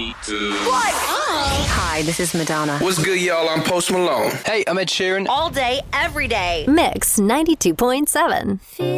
2. Hi, this is Madonna. What's good, y'all? I'm Post Malone. Hey, I'm Ed Sheeran. All day, every day. Mix 92.7.